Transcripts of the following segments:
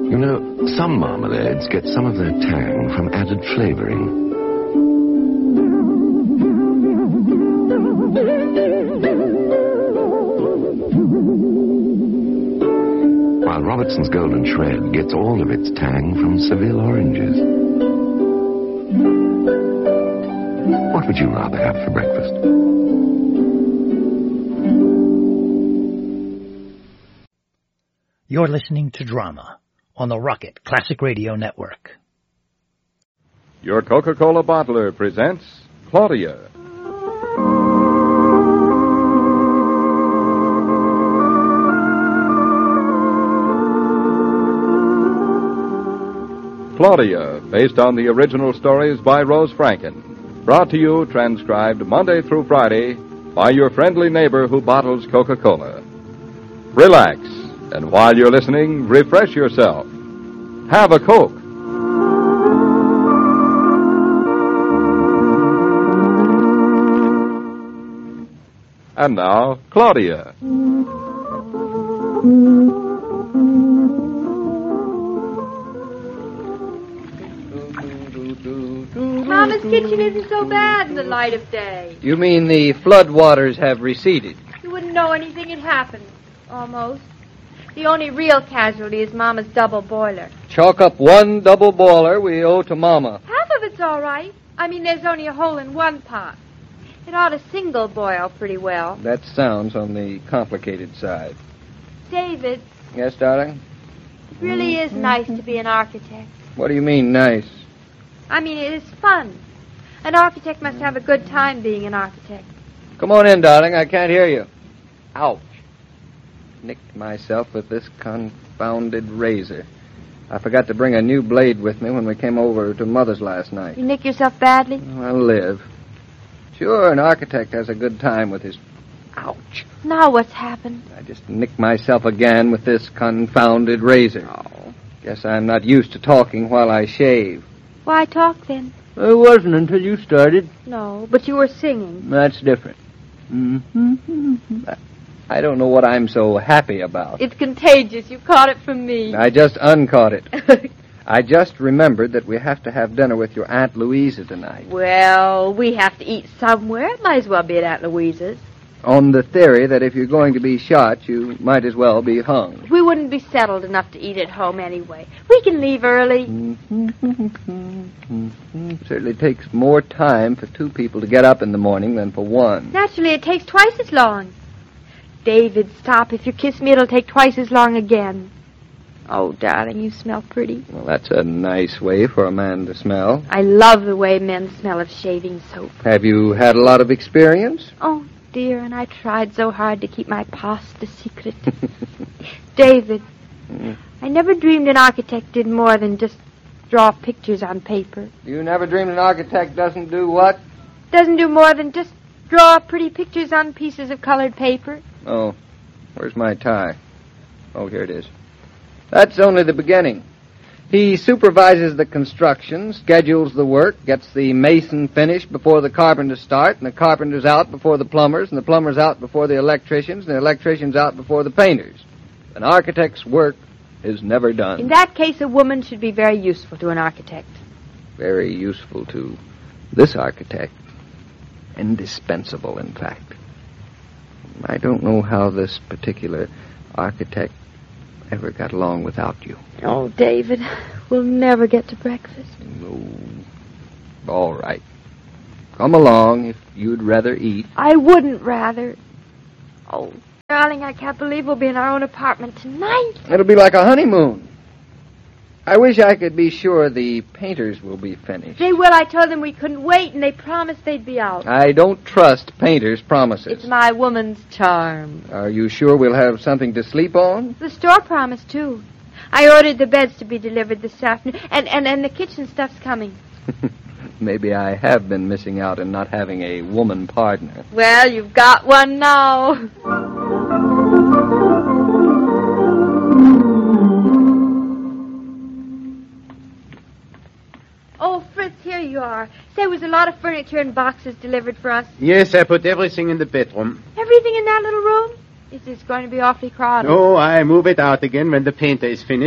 You know, some marmalades get some of their tang from added flavoring. While Robertson's Golden Shred gets all of its tang from Seville oranges. What would you rather have for breakfast? You're listening to Drama on the Rocket Classic Radio Network. Your Coca-Cola bottler presents Claudia. Claudia, based on the original stories by Rose Franken. Brought to you, transcribed Monday through Friday, by your friendly neighbor who bottles Coca-Cola. Relax, and while you're listening, refresh yourself. Have a Coke. And now, Claudia. Mama's kitchen isn't so bad in the light of day. You mean the flood waters have receded? You wouldn't know anything had happened. Almost. The only real casualty is Mama's double boiler. Chalk up one double boiler we owe to Mama. Half of it's all right. I mean, there's only a hole in one pot. It ought to single boil pretty well. That sounds on the complicated side. David. Yes, darling? It really is nice to be an architect. What do you mean, nice? I mean, it is fun. An architect must have a good time being an architect. Come on in, darling. I can't hear you. Ouch. Nicked myself with this confounded razor. I forgot to bring a new blade with me when we came over to Mother's last night. You nick yourself badly? I'll live. Sure, an architect has a good time with his... Ouch. Now what's happened? I just nicked myself again with this confounded razor. Oh. Guess I'm not used to talking while I shave. Why talk then? It wasn't until you started. No, but you were singing. That's different. I don't know what I'm so happy about. It's contagious. You caught it from me. I just uncaught it. I just remembered that we have to have dinner with your Aunt Louisa tonight. Well, we have to eat somewhere. Might as well be at Aunt Louisa's. On the theory that if you're going to be shot, you might as well be hung. We wouldn't be settled enough to eat at home anyway. We can leave early. Certainly takes more time for two people to get up in the morning than for one. Naturally, it takes twice as long. David, stop. If you kiss me, it'll take twice as long again. Oh, darling, you smell pretty. Well, that's a nice way for a man to smell. I love the way men smell of shaving soap. Have you had a lot of experience? Oh, dear, and I tried so hard to keep my past a secret. David, I never dreamed an architect did more than just draw pictures on paper. You never dreamed an architect doesn't do what? Doesn't do more than just draw pretty pictures on pieces of colored paper. Oh, where's my tie? Oh, here it is. That's only the beginning. He supervises the construction, schedules the work, gets the mason finished before the carpenters start, and the carpenters out before the plumbers, and the plumbers out before the electricians, and the electricians out before the painters. An architect's work is never done. In that case, a woman should be very useful to an architect. Very useful to this architect. Indispensable, in fact. I don't know how this particular architect ever got along without you. Oh, David, we'll never get to breakfast. No. All right. Come along if you'd rather eat. I wouldn't rather. Oh, darling, I can't believe we'll be in our own apartment tonight. It'll be like a honeymoon. I wish I could be sure the painters will be finished. They will. I told them we couldn't wait, and they promised they'd be out. I don't trust painters' promises. It's my woman's charm. Are you sure we'll have something to sleep on? The store promised, too. I ordered the beds to be delivered this afternoon, and the kitchen stuff's coming. Maybe I have been missing out in not having a woman partner. Well, you've got one now. Oh, Fritz, here you are. Say, there was a lot of furniture and boxes delivered for us. Yes, I put everything in the bedroom. Everything in that little room? Is this going to be awfully crowded? No, I move it out again when the painter is finished.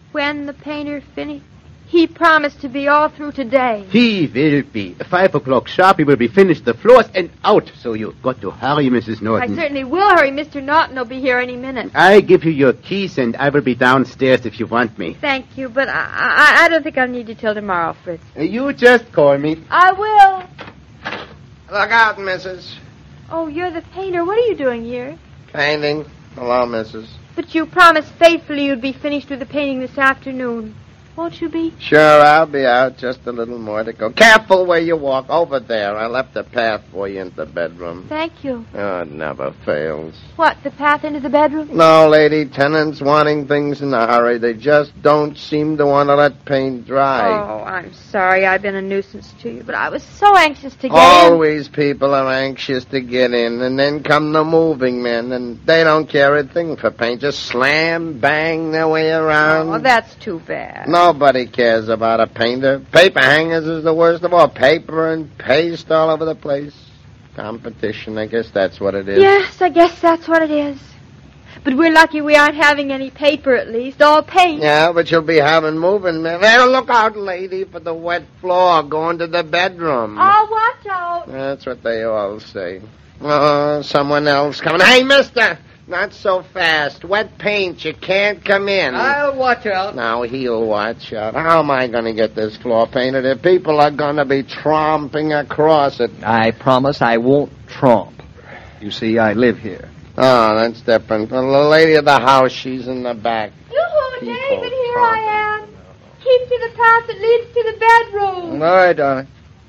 when the painter finished? He promised to be all through today. He will be. 5 o'clock sharp, he will be finished the floors and out. So you got to hurry, Mrs. I Norton. certainly will hurry. Mr. Norton will be here any minute. I give you your keys, and I will be downstairs if you want me. Thank you, but I don't think I'll need you till tomorrow, Fritz. You just call me. I will. Look out, Mrs. Oh, you're the painter. What are you doing here? Painting. Hello, Mrs. But you promised faithfully you'd be finished with the painting this afternoon. Won't you be? Sure, I'll be out. Just a little more to go. Careful where you walk. Over there. I left a path for you into the bedroom. Thank you. Oh, it never fails. What, the path into the bedroom? No, lady. Tenants wanting things in a hurry. They just don't seem to want to let paint dry. Oh, I'm sorry I've been a nuisance to you, but I was so anxious to get in. Always people are anxious to get in, and then come the moving men, and they don't care a thing for paint. Just slam, bang their way around. Oh, that's too bad. Nobody cares about a painter. Paper hangers is the worst of all. Paper and paste all over the place. Competition, I guess that's what it is. Yes, I guess that's what it is. But we're lucky we aren't having any paper, at least. All paint. Yeah, but you'll be having moving men. Hey, look out, lady, for the wet floor going to the bedroom. Oh, watch out. That's what they all say. Oh, someone else coming. Hey, mister! Not so fast. Wet paint. You can't come in. I'll watch out. Now he'll watch out. How am I going to get this floor painted if people are going to be tromping across it? I promise I won't tromp. You see, I live here. Oh, that's different. Well, the lady of the house, she's in the back. Yoo-hoo, People David, here talking. I am. Keep to the path that leads to the bedroom. All right, darling.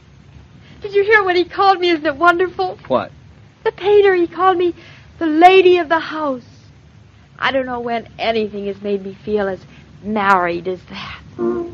Did you hear what he called me? Isn't it wonderful? What? The painter, he called me the lady of the house. I don't know when anything has made me feel as married as that.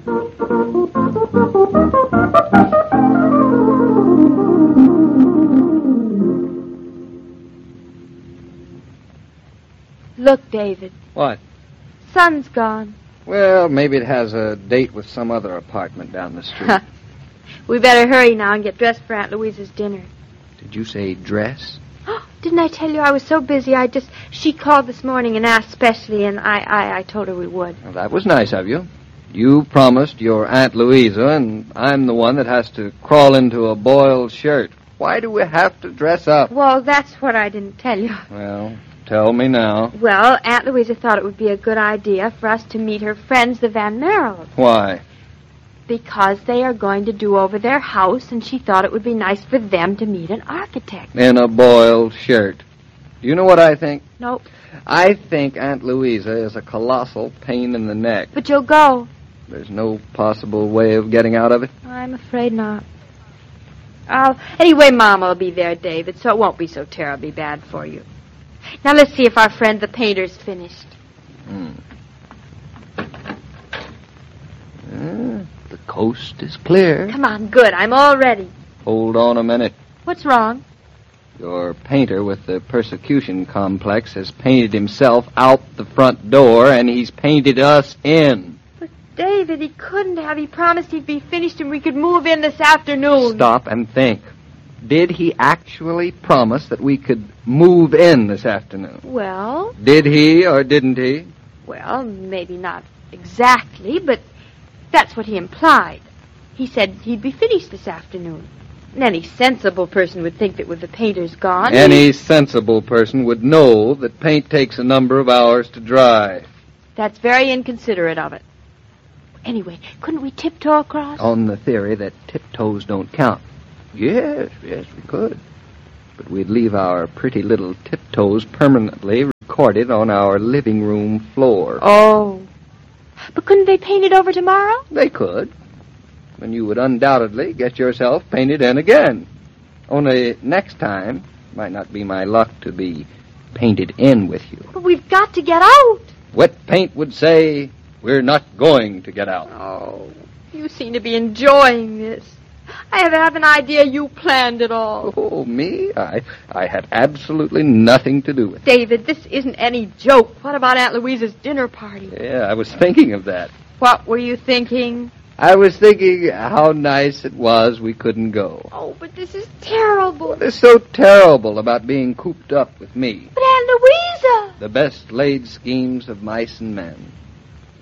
Look, David. What? Sun's gone. Well, maybe it has a date with some other apartment down the street. We better hurry now and get dressed for Aunt Louisa's dinner. Did you say dress? Didn't I tell you I was so busy? She called this morning and asked specially, and I told her we would. Well, that was nice of you. You promised your Aunt Louisa, and I'm the one that has to crawl into a boiled shirt. Why do we have to dress up? Well, that's what I didn't tell you. Well, tell me now. Well, Aunt Louisa thought it would be a good idea for us to meet her friends, the Van Merrills. Why? Because they are going to do over their house, and she thought it would be nice for them to meet an architect. In a boiled shirt. Do you know what I think? Nope. I think Aunt Louisa is a colossal pain in the neck. But you'll go. There's no possible way of getting out of it. I'm afraid not. Anyway, Mama will be there, David, so it won't be so terribly bad for you. Now let's see if our friend the painter's finished. The coast is clear. Come on, good. I'm all ready. Hold on a minute. What's wrong? Your painter with the persecution complex has painted himself out the front door, and he's painted us in. But, David, he couldn't have. He promised he'd be finished and we could move in this afternoon. Stop and think. Did he actually promise that we could move in this afternoon? Well, Did he or didn't he? well, maybe not exactly, but that's what he implied. He said he'd be finished this afternoon. And any sensible person would think that with the painters gone... Any sensible person would know that paint takes a number of hours to dry. That's very inconsiderate of it. Anyway, couldn't we tiptoe across? On the theory that tiptoes don't count. Yes, we could. But we'd leave our pretty little tiptoes permanently recorded on our living room floor. Oh. But couldn't they paint it over tomorrow? They could. And you would undoubtedly get yourself painted in again. Only next time, might not be my luck to be painted in with you. But we've got to get out. Wet paint would say, we're not going to get out. Oh, you seem to be enjoying this. I have an idea you planned it all. Oh, me? I had absolutely nothing to do with it. David, this isn't any joke. What about Aunt Louisa's dinner party? Yeah, I was thinking of that. What were you thinking? I was thinking how nice it was we couldn't go. Oh, but this is terrible. What is so terrible about being cooped up with me? But Aunt Louisa! The best laid schemes of mice and men.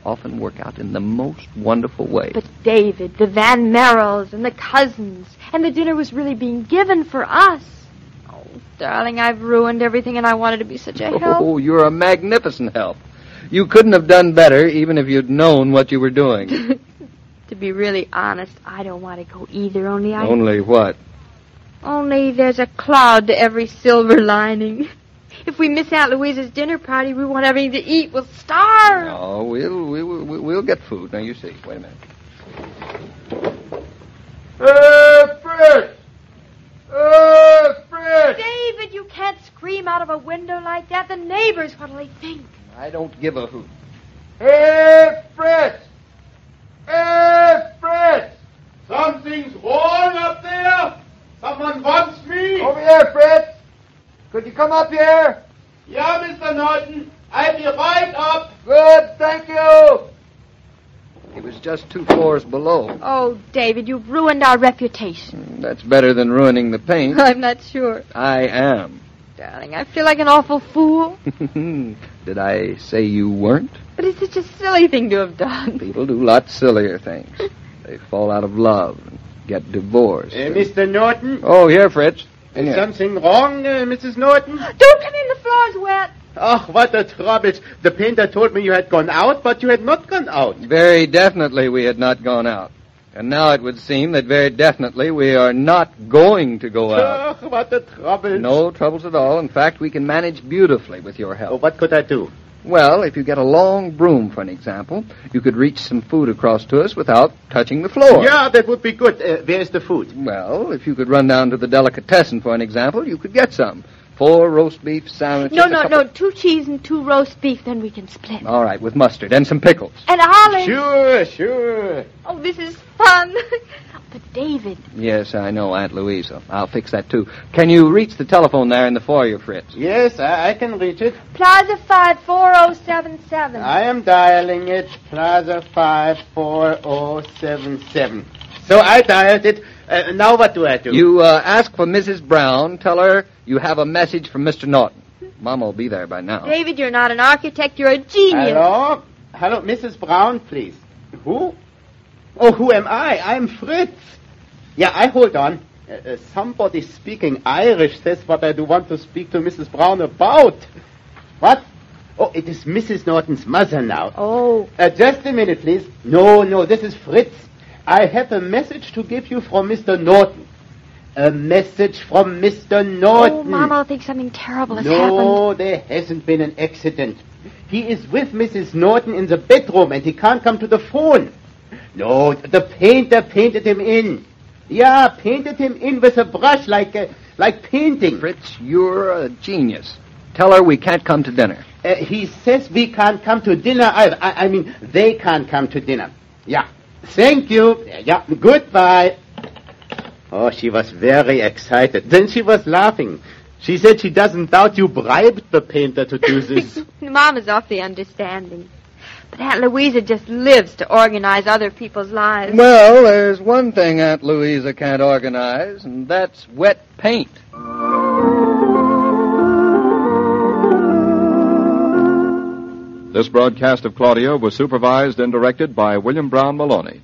often work out in the most wonderful way. But David, the Van Merrills, and the cousins, and the dinner was really being given for us. Oh, darling, I've ruined everything, and I wanted to be such a help. Oh, you're a magnificent help. You couldn't have done better even if you'd known what you were doing. To be really honest, I don't want to go either, Only what? Only there's a cloud to every silver lining. If we miss Aunt Louisa's dinner party, we won't have anything to eat. We'll starve. No, we'll get food. Now, you see. Wait a minute. Fritz! Fritz! David, you can't scream out of a window like that. The neighbors, what'll they think? I don't give a hoot. Hey, Fritz! Hey, Fritz! Something's wrong up there? Someone wants me? Over here, Fritz. Could you come up here? Yeah, Mr. Norton. I'll be right up. Good, thank you. He was just 2 floors below. Oh, David, you've ruined our reputation. That's better than ruining the paint. I'm not sure. I am. Darling, I feel like an awful fool. Did I say you weren't? But it's such a silly thing to have done. People do lots sillier things. They fall out of love and get divorced. Mr. Norton? Oh, here, Fritz. Is something wrong, Mrs. Norton? Don't come in, the floor's wet. Oh, what a trouble. The painter told me you had gone out, but you had not gone out. Very definitely we had not gone out. And now it would seem that very definitely we are not going to go out. Oh, what a trouble. No troubles at all. In fact, we can manage beautifully with your help. Oh, what could I do? Well, if you get a long broom, for an example, you could reach some food across to us without touching the floor. Yeah, that would be good. Where's the food? Well, if you could run down to the delicatessen, for an example, you could get some. 4 roast beef sandwiches. No. 2 cheese and 2 roast beef, then we can split. All right, with mustard and some pickles. And olives. Sure. Oh, this is fun. But David. Yes, I know, Aunt Louisa. I'll fix that, too. Can you reach the telephone there in the foyer, Fritz? Yes, I can reach it. Plaza 54077. I am dialing it. Plaza 54077. So I dialed it. Now what do I do? You ask for Mrs. Brown. Tell her you have a message from Mr. Norton. Mama will be there by now. David, you're not an architect. You're a genius. Hello, Mrs. Brown, please. Who? Oh, who am I? I'm Fritz. Yeah, hold on. Somebody speaking Irish says what I do want to speak to Mrs. Brown about. What? Oh, it is Mrs. Norton's mother now. Oh. Just a minute, please. No, this is Fritz. I have a message to give you from Mr. Norton. A message from Mr. Norton. Oh, Mama thinks something terrible has happened. happened. No, there hasn't been an accident. He is with Mrs. Norton in the bedroom and he can't come to the phone. No, the painter painted him in. Yeah, painted him in with a brush like painting. Fritz, you're a genius. Tell her we can't come to dinner. He says we can't come to dinner either. I mean, they can't come to dinner. Yeah. Thank you. Yeah, goodbye. Oh, she was very excited. Then she was laughing. She said she doesn't doubt you bribed the painter to do this. Mama's awfully understanding. But Aunt Louisa just lives to organize other people's lives. Well, there's one thing Aunt Louisa can't organize, and that's wet paint. This broadcast of Claudia was supervised and directed by William Brown Maloney.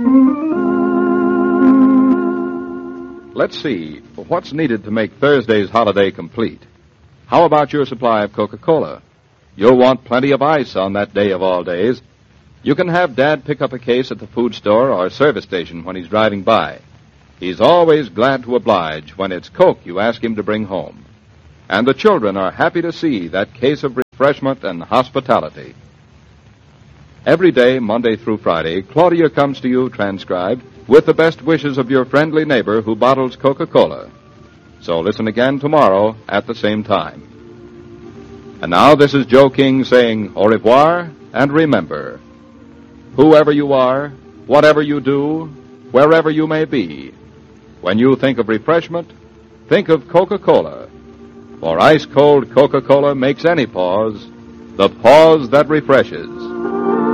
Let's see, what's needed to make Thursday's holiday complete? How about your supply of Coca-Cola? You'll want plenty of ice on that day of all days. You can have Dad pick up a case at the food store or service station when he's driving by. He's always glad to oblige when it's Coke you ask him to bring home. And the children are happy to see that case of refreshment and hospitality. Every day, Monday through Friday, Claudia comes to you transcribed with the best wishes of your friendly neighbor who bottles Coca-Cola. So listen again tomorrow at the same time. And now this is Joe King saying au revoir, and remember, whoever you are, whatever you do, wherever you may be, when you think of refreshment, think of Coca-Cola. For ice-cold Coca-Cola makes any pause the pause that refreshes.